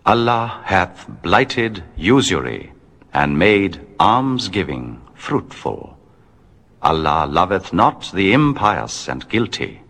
Allah hath blighted usury and made almsgiving fruitful. Allah loveth not the impious and guilty.